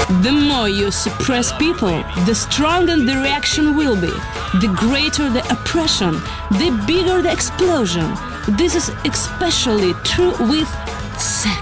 The more you suppress people, the stronger the reaction will be. The greater the oppression, the bigger the explosion. This is especially true with sex.